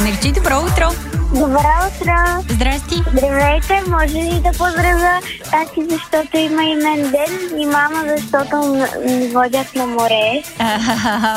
Енерджи. Добро утро! Добро утро! Здрасти! Здравейте, може ли да поздравя тати, защото има имен ден и мама, защото ни водят на море?